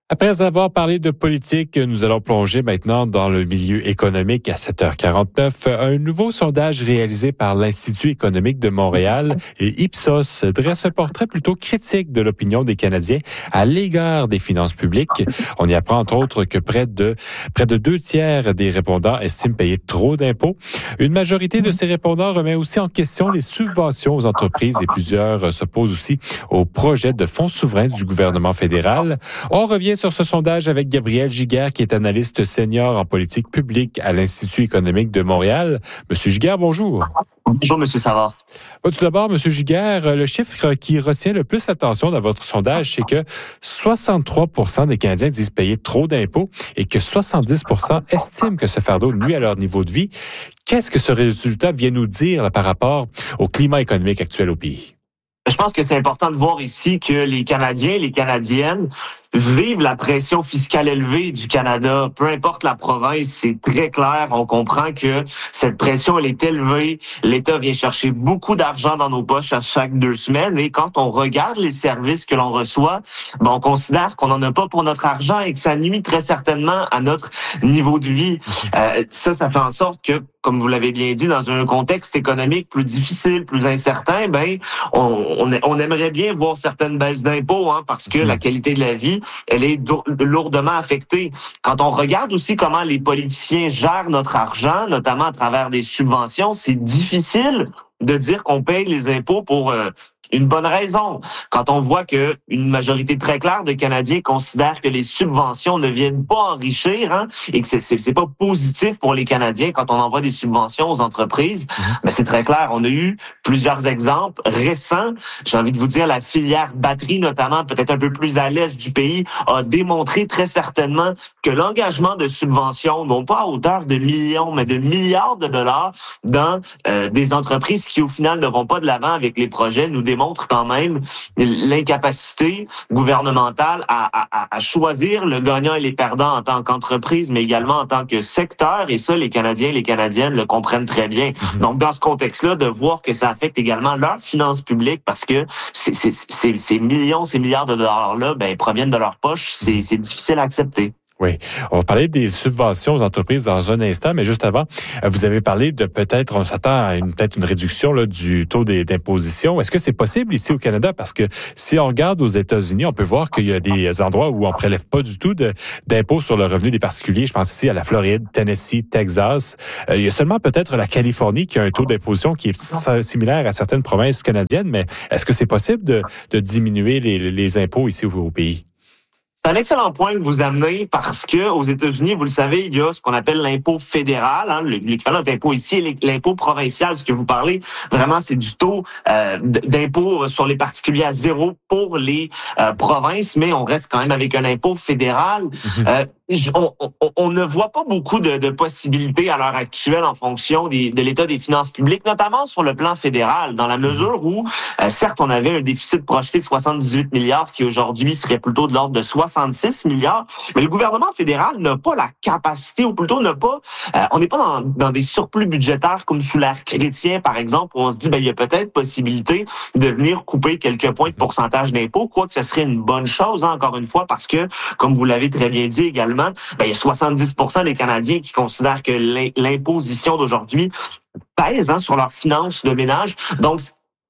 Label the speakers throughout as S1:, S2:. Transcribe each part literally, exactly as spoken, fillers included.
S1: Après avoir parlé de politique, nous allons plonger maintenant dans le milieu économique à sept heures quarante-neuf. Un nouveau sondage réalisé par l'Institut économique de Montréal et Ipsos dresse un portrait plutôt critique de l'opinion des Canadiens à l'égard des finances publiques. On y apprend entre autres que près de près de deux tiers des répondants estiment payer trop d'impôts. Une majorité de ces répondants remet aussi en question les subventions aux entreprises et plusieurs s'opposent aussi au projet de fonds souverains du gouvernement fédéral. On revient sur ce sondage avec Gabriel Giguère, qui est analyste senior en politique publique à l'Institut économique de Montréal. Monsieur Giguère, bonjour.
S2: Bonjour, Monsieur Savard.
S1: Tout d'abord, Monsieur Giguère, le chiffre qui retient le plus l'attention dans votre sondage, c'est que soixante-trois pour cent des Canadiens disent payer trop d'impôts et que soixante-dix pour cent estiment que ce fardeau nuit à leur niveau de vie. Qu'est-ce que ce résultat vient nous dire là, par rapport au climat économique actuel au pays?
S2: Je pense que c'est important de voir ici que les Canadiens et les Canadiennes vivent la pression fiscale élevée du Canada. Peu importe la province, c'est très clair. On comprend que cette pression, elle est élevée. L'État vient chercher beaucoup d'argent dans nos poches à chaque deux semaines. Et quand on regarde les services que l'on reçoit, ben, on considère qu'on n'en a pas pour notre argent et que ça nuit très certainement à notre niveau de vie. Euh, ça, ça fait en sorte que, comme vous l'avez bien dit, dans un contexte économique plus difficile, plus incertain, ben, on, on, on aimerait bien voir certaines baisses d'impôts, hein, parce que la qualité de la vie, elle est lourdement affectée. Quand on regarde aussi comment les politiciens gèrent notre argent, notamment à travers des subventions, c'est difficile de dire qu'on paye les impôts pour euh, une bonne raison. Quand on voit que une majorité très claire de Canadiens considèrent que les subventions ne viennent pas enrichir, hein, et que c'est, c'est, c'est pas positif pour les Canadiens quand on envoie des subventions aux entreprises, mmh. mais c'est très clair. On a eu plusieurs exemples récents. J'ai envie de vous dire, la filière batterie, notamment, peut-être un peu plus à l'est du pays, a démontré très certainement que l'engagement de subventions, non pas à hauteur de millions, mais de milliards de dollars dans euh, des entreprises qui, au final, ne vont pas de l'avant avec les projets, nous démontre quand même l'incapacité gouvernementale à, à, à choisir le gagnant et les perdants en tant qu'entreprise, mais également en tant que secteur. Et ça, les Canadiens et les Canadiennes le comprennent très bien. Mm-hmm. Donc, dans ce contexte-là, de voir que ça affecte également leurs finances publiques parce que ces, ces, ces, ces millions, ces milliards de dollars-là ben, proviennent de leur poche, c'est, c'est difficile à accepter.
S1: Oui. On va parler des subventions aux entreprises dans un instant, mais juste avant, vous avez parlé de peut-être, on s'attend à une, peut-être une réduction là, du taux des, d'imposition. Est-ce que c'est possible ici au Canada? Parce que si on regarde aux États-Unis, on peut voir qu'il y a des endroits où on prélève pas du tout de, d'impôts sur le revenu des particuliers. Je pense ici à la Floride, Tennessee, Texas. Euh, il y a seulement peut-être la Californie qui a un taux d'imposition qui est similaire à certaines provinces canadiennes, mais est-ce que c'est possible de, de diminuer les, les impôts ici au, au pays?
S2: C'est un excellent point que vous amenez parce que aux États-Unis, vous le savez, il y a ce qu'on appelle l'impôt fédéral, hein, l'équivalent d'impôt ici, et l'impôt provincial. Ce que vous parlez, vraiment, c'est du taux euh, d'impôt sur les particuliers à zéro pour les euh, provinces, mais on reste quand même avec un impôt fédéral. Mm-hmm. Euh, On, on, on ne voit pas beaucoup de, de possibilités à l'heure actuelle en fonction des, de l'état des finances publiques, notamment sur le plan fédéral, dans la mesure où, euh, certes, on avait un déficit projeté de soixante-dix-huit milliards qui aujourd'hui serait plutôt de l'ordre de soixante-six milliards, mais le gouvernement fédéral n'a pas la capacité, ou plutôt n'a pas, euh, on n'est pas dans, dans des surplus budgétaires comme sous l'ère chrétien, par exemple, où on se dit, ben il y a peut-être possibilité de venir couper quelques points de pourcentage d'impôt, quoique ce serait une bonne chose, hein, encore une fois, parce que, comme vous l'avez très bien dit également, ben, il y a soixante-dix pour cent des Canadiens qui considèrent que l'imposition d'aujourd'hui pèse hein, sur leurs finances de ménage. Donc,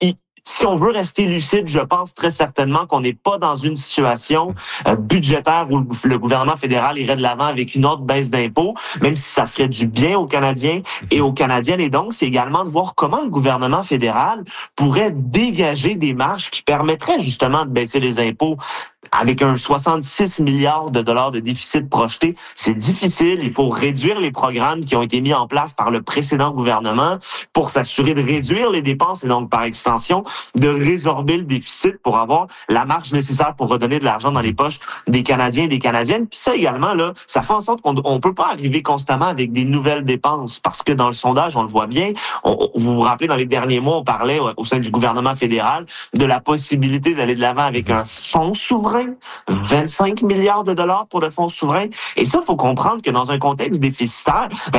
S2: si on veut rester lucide, je pense très certainement qu'on n'est pas dans une situation euh, budgétaire où le gouvernement fédéral irait de l'avant avec une autre baisse d'impôts, même si ça ferait du bien aux Canadiens et aux Canadiennes. Et donc, c'est également de voir comment le gouvernement fédéral pourrait dégager des marges qui permettraient justement de baisser les impôts. Avec un soixante-six milliards de dollars de déficit projeté, c'est difficile. Il faut réduire les programmes qui ont été mis en place par le précédent gouvernement pour s'assurer de réduire les dépenses et donc, par extension, de résorber le déficit pour avoir la marge nécessaire pour redonner de l'argent dans les poches des Canadiens et des Canadiennes. Puis ça également, là, ça fait en sorte qu'on on peut pas arriver constamment avec des nouvelles dépenses parce que dans le sondage, on le voit bien, on, vous vous rappelez, dans les derniers mois, on parlait au sein du gouvernement fédéral de la possibilité d'aller de l'avant avec un fonds souverain, vingt-cinq milliards de dollars pour le fonds souverain. Et ça, il faut comprendre que dans un contexte déficitaire, ben,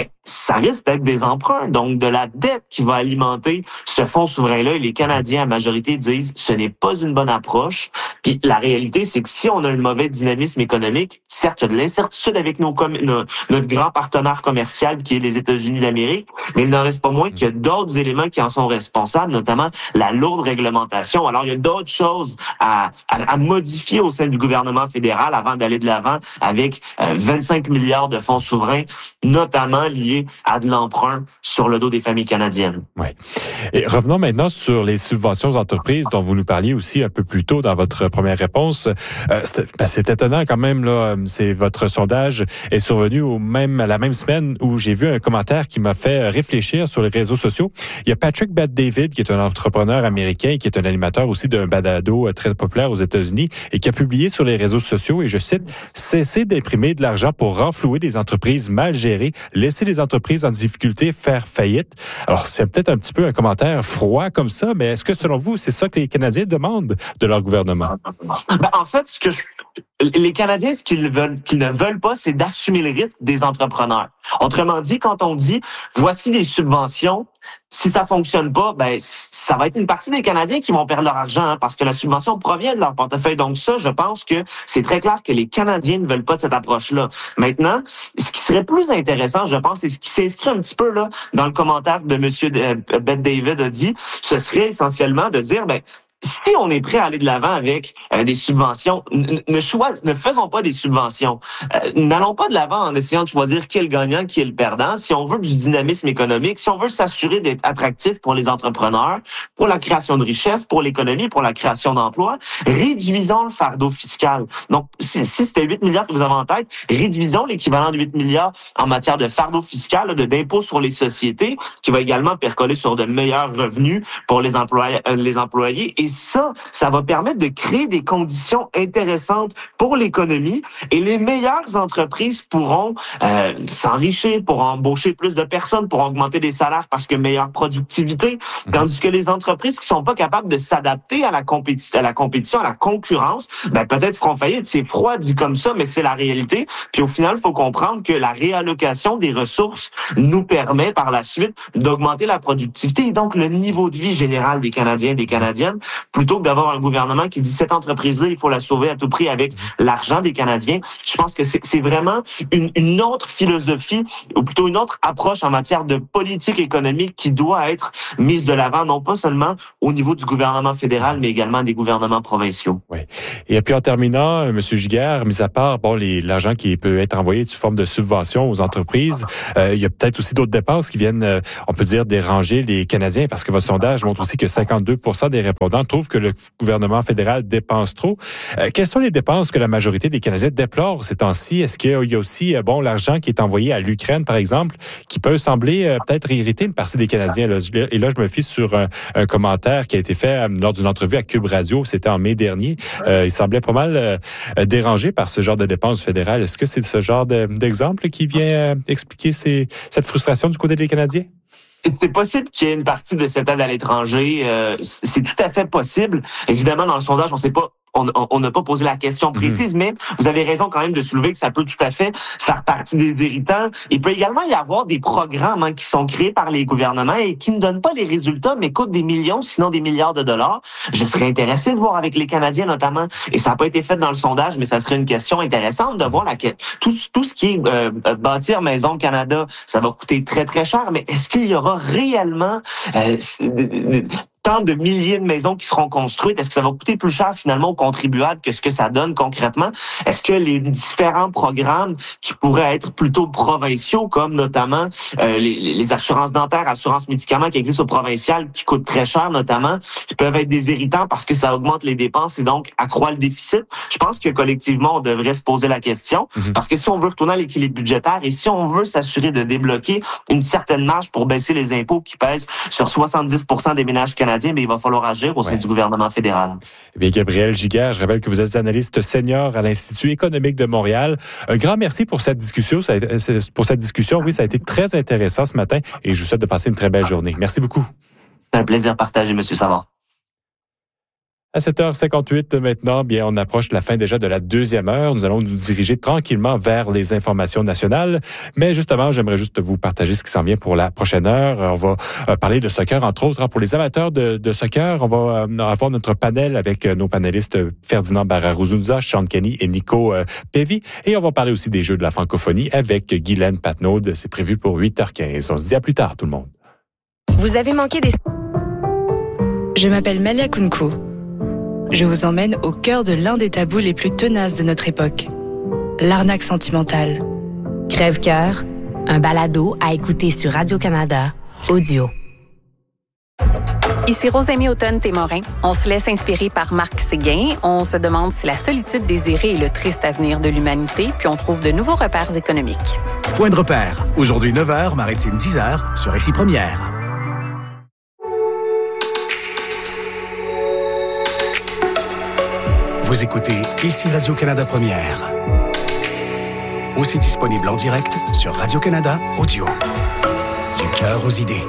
S2: ça risque d'être des emprunts, donc de la dette qui va alimenter ce fonds souverain-là. Et les Canadiens, à majorité, disent ce n'est pas une bonne approche. Puis la réalité, c'est que si on a un mauvais dynamisme économique, certes, il y a de l'incertitude avec nos, com- nos notre grand partenaire commercial qui est les États-Unis d'Amérique, mais il n'en reste pas moins qu'il y a d'autres éléments qui en sont responsables, notamment la lourde réglementation. Alors, il y a d'autres choses à, à, à modifier au sein du gouvernement fédéral avant d'aller de l'avant avec euh, vingt-cinq milliards de fonds souverains, notamment liés à de l'emprunt sur le dos des familles canadiennes.
S1: Oui. Et revenons maintenant sur les subventions aux entreprises dont vous nous parliez aussi un peu plus tôt dans votre première réponse. Euh, c'est, ben c'est étonnant quand même, là. C'est votre sondage est survenu au même, à la même semaine où j'ai vu un commentaire qui m'a fait réfléchir sur les réseaux sociaux. Il y a Patrick Bet-David, qui est un entrepreneur américain, qui est un animateur aussi d'un balado très populaire aux États-Unis et qui a publié sur les réseaux sociaux, et je cite, « Cessez d'imprimer de l'argent pour renflouer des entreprises mal gérées, laisser les entreprises en difficulté faire faillite. » Alors, c'est peut-être un petit peu un commentaire froid comme ça, mais est-ce que selon vous, c'est ça que les Canadiens demandent de leur gouvernement?
S2: Ben, en fait, ce que je... les Canadiens, ce qu'ils veulent, qu'ils ne veulent pas, c'est d'assumer le risque des entrepreneurs. Autrement dit, quand on dit voici les subventions, si ça fonctionne pas, ben ça va être une partie des Canadiens qui vont perdre leur argent hein, parce que la subvention provient de leur portefeuille. Donc ça, je pense que c'est très clair que les Canadiens ne veulent pas de cette approche-là. Maintenant, ce qui serait plus intéressant, je pense, et ce qui s'inscrit un petit peu là dans le commentaire de Monsieur Bet-David a dit, ce serait essentiellement de dire, ben si on est prêt à aller de l'avant avec euh, des subventions, n- ne, chois- ne faisons pas des subventions. Euh, n'allons pas de l'avant en essayant de choisir qui est le gagnant, qui est le perdant. Si on veut du dynamisme économique, si on veut s'assurer d'être attractif pour les entrepreneurs, pour la création de richesses, pour l'économie, pour la création d'emplois, réduisons le fardeau fiscal. Donc, si, si c'était huit milliards que vous avez en tête, réduisons l'équivalent de huit milliards en matière de fardeau fiscal, de d'impôts sur les sociétés, qui va également percoler sur de meilleurs revenus pour les employés, euh, les employés. Et ça, ça va permettre de créer des conditions intéressantes pour l'économie et les meilleures entreprises pourront euh, s'enrichir, pourront embaucher plus de personnes, pourront augmenter des salaires parce que meilleure productivité, tandis que les entreprises qui sont pas capables de s'adapter à la compétition, à la compétition, à la concurrence, ben peut-être feront faillite. C'est froid dit comme ça, mais c'est la réalité. Puis au final, il faut comprendre que la réallocation des ressources nous permet par la suite d'augmenter la productivité et donc le niveau de vie général des Canadiens et des Canadiennes, plutôt que d'avoir un gouvernement qui dit cette entreprise-là, il faut la sauver à tout prix avec l'argent des Canadiens. Je pense que c'est, c'est vraiment une, une autre philosophie, ou plutôt une autre approche en matière de politique économique qui doit être mise de l'avant, non pas seulement au niveau du gouvernement fédéral, mais également des gouvernements provinciaux.
S1: Oui. Et puis en terminant, M. Giguère, mis à part bon les, l'argent qui peut être envoyé sous forme de subventions aux entreprises, euh, il y a peut-être aussi d'autres dépenses qui viennent, euh, on peut dire, déranger les Canadiens, parce que votre sondage montre aussi que cinquante-deux pour cent des répondants trouvent que le gouvernement fédéral dépense trop. Euh, quelles sont les dépenses que la majorité des Canadiens déplorent ces temps-ci? Est-ce qu'il y a aussi euh, bon l'argent qui est envoyé à l'Ukraine, par exemple, qui peut sembler euh, peut-être irriter une partie des Canadiens? Là. Et là, je me fie sur un, un commentaire qui a été fait euh, lors d'une entrevue à Cube Radio, c'était en mai dernier. Euh, il semblait pas mal euh, dérangé par ce genre de dépenses fédérales. Est-ce que c'est ce genre de, d'exemple qui vient euh, expliquer ces, cette frustration du côté des Canadiens?
S2: C'est possible qu'il y ait une partie de cette aide à l'étranger. Euh, c'est tout à fait possible. Évidemment, dans le sondage, on ne sait pas. On n'a pas posé la question précise, mmh. mais vous avez raison quand même de soulever que ça peut tout à fait faire partie des irritants. Il peut également y avoir des programmes hein, qui sont créés par les gouvernements et qui ne donnent pas les résultats, mais coûtent des millions, sinon des milliards de dollars. Je serais intéressé de voir avec les Canadiens notamment, et ça n'a pas été fait dans le sondage, mais ça serait une question intéressante de voir laquelle. Tout, tout ce qui est euh, bâtir Maison Canada, ça va coûter très très cher, mais est-ce qu'il y aura réellement euh, tant de milliers de maisons qui seront construites? Est-ce que ça va coûter plus cher finalement aux contribuables que ce que ça donne concrètement? Est-ce que les différents programmes qui pourraient être plutôt provinciaux, comme notamment euh, les, les assurances dentaires, assurances médicaments qui existent au provincial, qui coûtent très cher notamment, peuvent être des irritants parce que ça augmente les dépenses et donc accroît le déficit? Je pense que collectivement, on devrait se poser la question, mm-hmm. parce que si on veut retourner à l'équilibre budgétaire et si on veut s'assurer de débloquer une certaine marge pour baisser les impôts qui pèsent sur soixante-dix pour cent des ménages canadiens, mais il va falloir agir au sein ouais. du gouvernement fédéral.
S1: Eh bien, Gabriel Giguère, je rappelle que vous êtes analyste senior à l'Institut économique de Montréal. Un grand merci pour cette discussion. Ça a été, pour cette discussion, oui, ça a été très intéressant ce matin et je vous souhaite de passer une très belle journée. Merci beaucoup.
S2: C'est un plaisir partagé, M. Savard.
S1: À sept heures cinquante-huit maintenant, bien, on approche la fin déjà de la deuxième heure. Nous allons nous diriger tranquillement vers les informations nationales. Mais justement, j'aimerais juste vous partager ce qui s'en vient pour la prochaine heure. On va euh, parler de soccer, entre autres. Pour les amateurs de, de soccer, on va euh, avoir notre panel avec euh, nos panélistes Ferdinand Bararuzunza, Sean Kenny et Nico euh, Pevi. Et on va parler aussi des Jeux de la francophonie avec Guylaine Patnaud. C'est prévu pour huit heures quinze. On se dit à plus tard, tout le monde.
S3: Vous avez manqué des...
S4: Je m'appelle Malia Kunko. Je vous emmène au cœur de l'un des tabous les plus tenaces de notre époque, l'arnaque sentimentale.
S3: Crève-cœur, un balado à écouter sur Radio-Canada, audio.
S5: Ici Rosemée Automne-Témorin. On se laisse inspirer par Marc Séguin. On se demande si la solitude désirée est le triste avenir de l'humanité, puis on trouve de nouveaux repères économiques.
S6: Point de repère. Aujourd'hui neuf heures, Maritime dix heures, sur Ici Première. Vous écoutez Ici Radio-Canada Première. Aussi disponible en direct sur Radio-Canada Audio. Du cœur aux idées.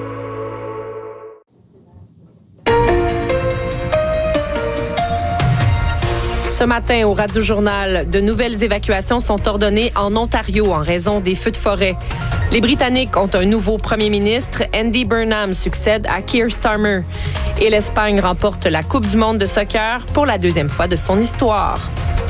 S7: Ce matin, au Radio-Journal, de nouvelles évacuations sont ordonnées en Ontario en raison des feux de forêt. Les Britanniques ont un nouveau premier ministre. Andy Burnham succède à Keir Starmer. Et l'Espagne remporte la Coupe du monde de soccer pour la deuxième fois de son histoire.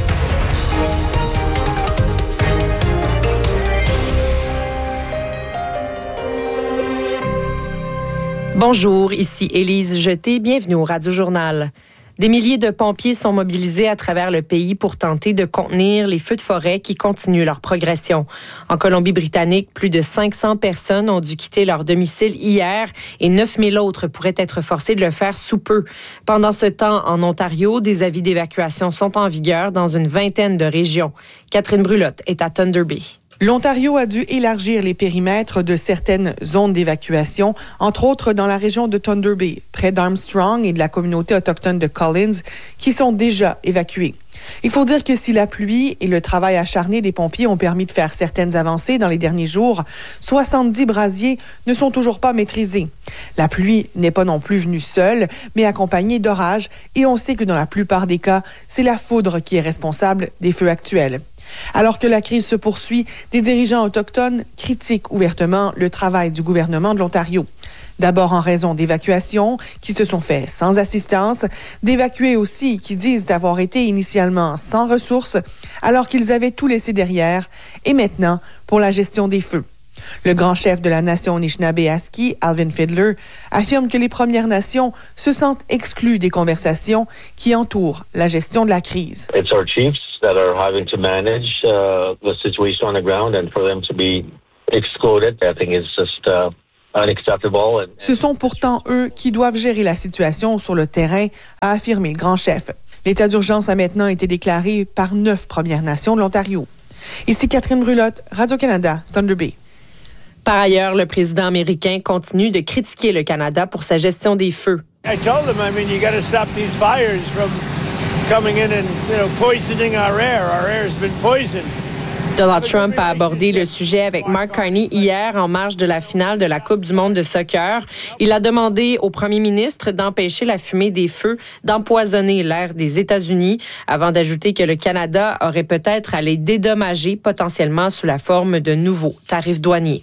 S7: Bonjour, ici Élise Jeté. Bienvenue au Radio-Journal. Des milliers de pompiers sont mobilisés à travers le pays pour tenter de contenir les feux de forêt qui continuent leur progression. En Colombie-Britannique, plus de cinq cents personnes ont dû quitter leur domicile hier et neuf mille autres pourraient être forcées de le faire sous peu. Pendant ce temps, en Ontario, des avis d'évacuation sont en vigueur dans une vingtaine de régions. Catherine Brulotte est à Thunder Bay.
S8: L'Ontario a dû élargir les périmètres de certaines zones d'évacuation, entre autres dans la région de Thunder Bay, près d'Armstrong et de la communauté autochtone de Collins, qui sont déjà évacués. Il faut dire que si la pluie et le travail acharné des pompiers ont permis de faire certaines avancées dans les derniers jours, soixante-dix brasiers ne sont toujours pas maîtrisés. La pluie n'est pas non plus venue seule, mais accompagnée d'orages, et on sait que dans la plupart des cas, c'est la foudre qui est responsable des feux actuels. Alors que la crise se poursuit, des dirigeants autochtones critiquent ouvertement le travail du gouvernement de l'Ontario. D'abord en raison d'évacuations qui se sont faites sans assistance, d'évacués aussi qui disent avoir été initialement sans ressources alors qu'ils avaient tout laissé derrière, et maintenant pour la gestion des feux. Le grand chef de la nation Anishinaabe-Aski, Alvin Fiddler, affirme que les Premières Nations se sentent exclues des conversations qui entourent la gestion de la crise.
S9: It's our chiefs that are having to manage uh, the situation on the ground, and for them to be excluded, I think is just uh, unacceptable.
S8: Ce sont pourtant eux qui doivent gérer la situation sur le terrain, a affirmé le grand chef. L'état d'urgence a maintenant été déclaré par neuf Premières Nations de l'Ontario. Ici Catherine Brulotte, Radio-Canada, Thunder Bay.
S7: Par ailleurs, le président américain continue de critiquer le Canada pour sa gestion des feux.
S10: I told him, I mean, you got to stop these fires from coming in and, you know, poisoning our air. Our air's been poisoned.
S7: Donald Trump a abordé le sujet avec Mark Carney hier en marge de la finale de la Coupe du monde de soccer. Il a demandé au premier ministre d'empêcher la fumée des feux d'empoisonner l'air des États-Unis avant d'ajouter que le Canada aurait peut-être à les dédommager potentiellement sous la forme de nouveaux tarifs douaniers.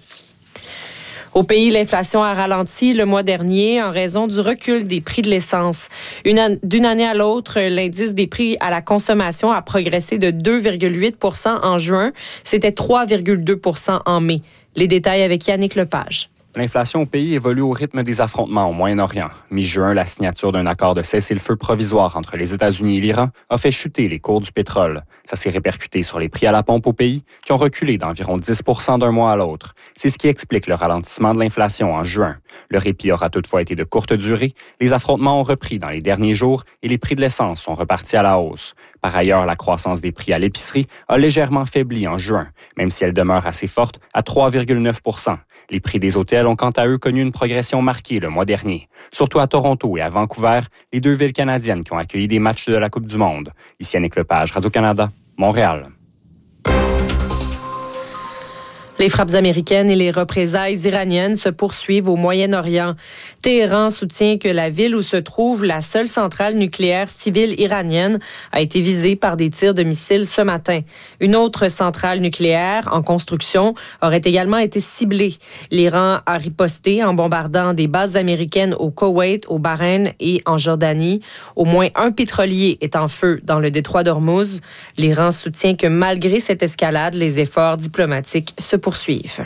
S7: Au pays, l'inflation a ralenti le mois dernier en raison du recul des prix de l'essence. Une an- d'une année à l'autre, l'indice des prix à la consommation a progressé de deux virgule huit pour cent en juin. C'était trois virgule deux pour cent en mai. Les détails avec Yannick Lepage.
S11: L'inflation au pays évolue au rythme des affrontements au Moyen-Orient. Mi-juin, la signature d'un accord de cessez-le-feu provisoire entre les États-Unis et l'Iran a fait chuter les cours du pétrole. Ça s'est répercuté sur les prix à la pompe au pays, qui ont reculé d'environ dix pour cent d'un mois à l'autre. C'est ce qui explique le ralentissement de l'inflation en juin. Le répit aura toutefois été de courte durée. Les affrontements ont repris dans les derniers jours et les prix de l'essence sont repartis à la hausse. Par ailleurs, la croissance des prix à l'épicerie a légèrement faibli en juin, même si elle demeure assez forte à trois virgule neuf pour cent. Les prix des hôtels ont quant à eux connu une progression marquée le mois dernier, surtout à Toronto et à Vancouver, les deux villes canadiennes qui ont accueilli des matchs de la Coupe du monde. Ici Yannick Lepage, Radio-Canada, Montréal.
S7: Les frappes américaines et les représailles iraniennes se poursuivent au Moyen-Orient. Téhéran soutient que la ville où se trouve la seule centrale nucléaire civile iranienne a été visée par des tirs de missiles ce matin. Une autre centrale nucléaire en construction aurait également été ciblée. L'Iran a riposté en bombardant des bases américaines au Koweït, au Bahreïn et en Jordanie. Au moins un pétrolier est en feu dans le détroit d'Ormuz. L'Iran soutient que malgré cette escalade, les efforts diplomatiques se poursuivent.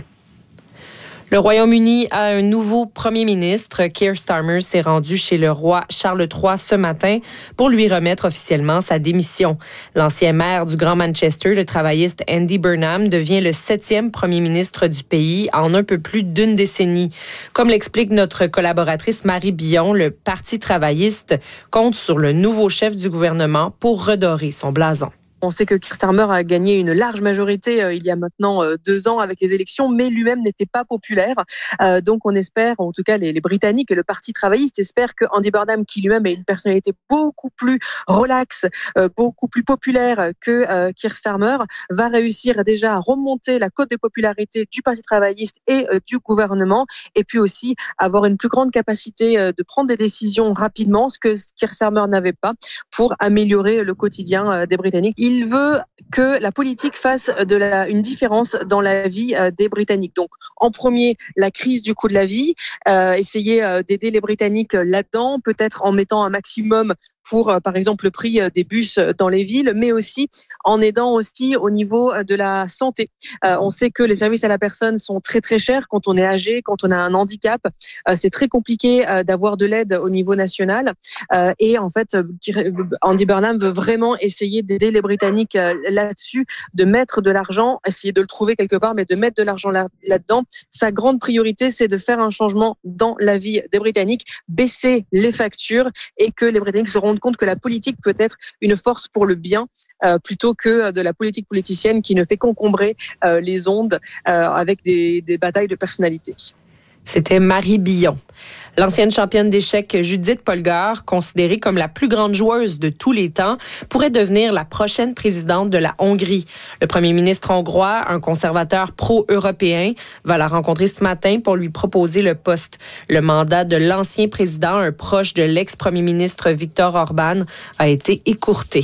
S7: Le Royaume-Uni a un nouveau premier ministre. Keir Starmer s'est rendu chez le roi Charles trois ce matin pour lui remettre officiellement sa démission. L'ancien maire du Grand Manchester, le travailliste Andy Burnham, devient le septième premier ministre du pays en un peu plus d'une décennie. Comme l'explique notre collaboratrice Marie Billon, le Parti travailliste compte sur le nouveau chef du gouvernement pour redorer son blason.
S12: On sait que Keir Starmer a gagné une large majorité euh, il y a maintenant euh, deux ans avec les élections, mais lui-même n'était pas populaire. Euh, donc on espère, en tout cas les, les Britanniques et le Parti travailliste espèrent que Andy Burnham, qui lui-même est une personnalité beaucoup plus relaxe, euh, beaucoup plus populaire que euh, Keir Starmer, va réussir déjà à remonter la cote de popularité du Parti travailliste et euh, du gouvernement, et puis aussi avoir une plus grande capacité euh, de prendre des décisions rapidement, ce que Keir Starmer n'avait pas, pour améliorer le quotidien euh, des Britanniques. Il Il veut que la politique fasse de la, une différence dans la vie euh, des Britanniques. Donc, en premier, la crise du coût de la vie, euh, essayer euh, d'aider les Britanniques là-dedans, peut-être en mettant un maximum pour, euh, par exemple, le prix euh, des bus dans les villes, mais aussi en aidant aussi au niveau de la santé. Euh, on sait que les services à la personne sont très très chers quand on est âgé, quand on a un handicap. Euh, c'est très compliqué euh, d'avoir de l'aide au niveau national. Euh, et en fait, Andy Burnham veut vraiment essayer d'aider les Britanniques euh, là-dessus, de mettre de l'argent, essayer de le trouver quelque part, mais de mettre de l'argent là- là-dedans. Sa grande priorité, c'est de faire un changement dans la vie des Britanniques, baisser les factures et que les Britanniques se rendent compte que la politique peut être une force pour le bien euh, plutôt que de la politique politicienne qui ne fait qu'encombrer euh, les ondes euh, avec des, des batailles de personnalité.
S7: C'était Marie Billon. L'ancienne championne d'échecs Judith Polgar, considérée comme la plus grande joueuse de tous les temps, pourrait devenir la prochaine présidente de la Hongrie. Le premier ministre hongrois, un conservateur pro-européen, va la rencontrer ce matin pour lui proposer le poste. Le mandat de l'ancien président, un proche de l'ex-premier ministre Viktor Orban, a été écourté.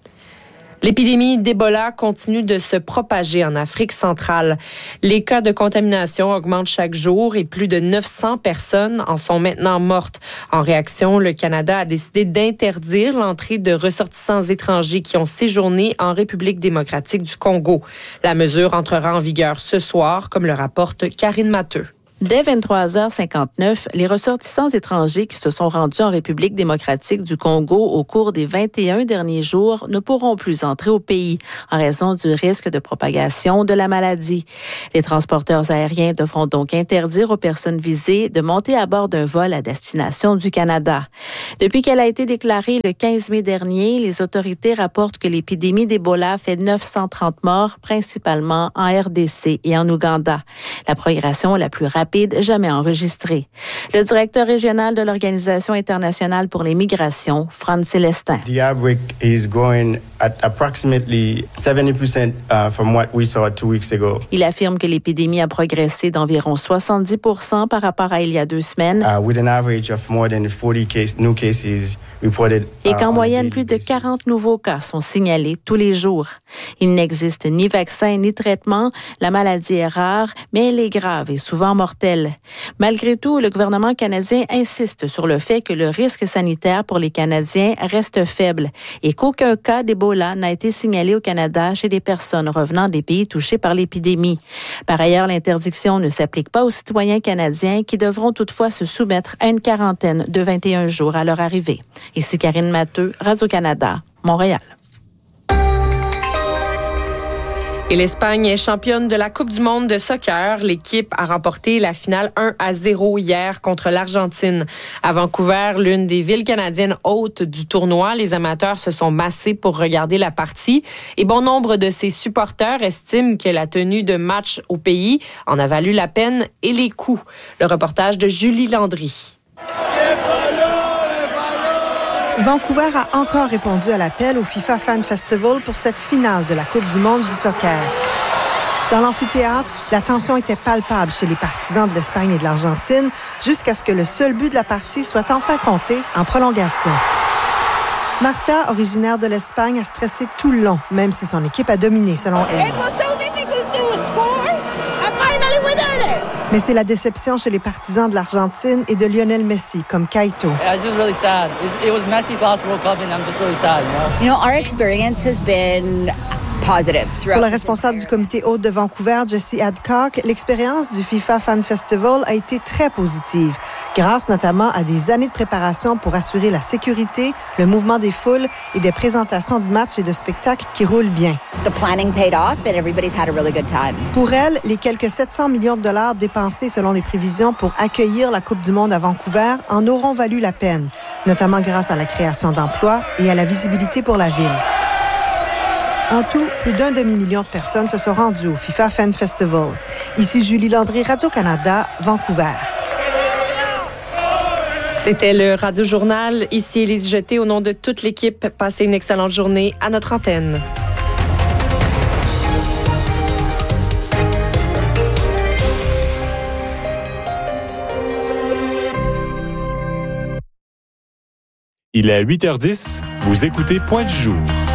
S7: L'épidémie d'Ebola continue de se propager en Afrique centrale. Les cas de contamination augmentent chaque jour et plus de neuf cents personnes en sont maintenant mortes. En réaction, le Canada a décidé d'interdire l'entrée de ressortissants étrangers qui ont séjourné en République démocratique du Congo. La mesure entrera en vigueur ce soir, comme le rapporte Karine Matteux.
S13: Dès vingt-trois heures cinquante-neuf, les ressortissants étrangers qui se sont rendus en République démocratique du Congo au cours des vingt et un derniers jours ne pourront plus entrer au pays en raison du risque de propagation de la maladie. Les transporteurs aériens devront donc interdire aux personnes visées de monter à bord d'un vol à destination du Canada. Depuis qu'elle a été déclarée le quinze mai dernier, les autorités rapportent que l'épidémie d'Ebola fait neuf cent trente morts, principalement en R D C et en Ouganda. La progression la plus rapide jamais enregistrée. Le directeur régional de l'Organisation internationale pour les migrations, Franz Célestin.
S14: The outbreak is going at approximately seventy percent uh, from what we saw two weeks ago.
S13: Il affirme que l'épidémie a progressé d'environ soixante-dix pour cent par rapport à il y a deux semaines.
S14: Uh, with an average of more than forty case, new cases reported. Uh,
S13: Et qu'en moyenne, plus de quarante nouveaux cas sont signalés tous les jours. Il n'existe ni vaccin ni traitement. La maladie est rare, mais elle est grave et souvent mortelle. Malgré tout, le gouvernement canadien insiste sur le fait que le risque sanitaire pour les Canadiens reste faible et qu'aucun cas d'Ebola n'a été signalé au Canada chez des personnes revenant des pays touchés par l'épidémie. Par ailleurs, l'interdiction ne s'applique pas aux citoyens canadiens qui devront toutefois se soumettre à une quarantaine de vingt et un jours à leur arrivée. Ici Karine Matteux, Radio-Canada, Montréal.
S7: Et l'Espagne est championne de la Coupe du monde de soccer. L'équipe a remporté la finale un à zéro hier contre l'Argentine. À Vancouver, l'une des villes canadiennes hôtes du tournoi, les amateurs se sont massés pour regarder la partie. Et bon nombre de ses supporters estiment que la tenue de match au pays en a valu la peine et les coûts. Le reportage de Julie Landry.
S15: Vancouver a encore répondu à l'appel au FIFA Fan Festival pour cette finale de la Coupe du monde du soccer. Dans l'amphithéâtre, la tension était palpable chez les partisans de l'Espagne et de l'Argentine jusqu'à ce que le seul but de la partie soit enfin compté en prolongation. Marta, originaire de l'Espagne, a stressé tout le long, même si son équipe a dominé selon elle. Mais c'est la déception chez les partisans de l'Argentine et de Lionel Messi, comme Kaito.
S16: It's just really sad. It was Messi's last World Cup, and I'm just really sad. You know,
S17: you know our experience has been positive.
S15: Pour la responsable du comité hôte de Vancouver, Jessie Adcock, l'expérience du FIFA Fan Festival a été très positive, grâce notamment à des années de préparation pour assurer la sécurité, le mouvement des foules et des présentations de matchs et de spectacles qui roulent bien.
S17: The planning paid off and everybody's had a really good time.
S15: Pour elle, les quelques sept cents millions de dollars dépensés selon les prévisions pour accueillir la Coupe du monde à Vancouver en auront valu la peine, notamment grâce à la création d'emplois et à la visibilité pour la ville. En tout, plus d'un demi-million de personnes se sont rendues au FIFA Fan Festival. Ici Julie Landry, Radio-Canada, Vancouver.
S7: C'était le Radio-Journal. Ici Élise Jeté. Au nom de toute l'équipe, passez une excellente journée à notre antenne.
S1: Il est huit heures dix. Vous écoutez Point du jour.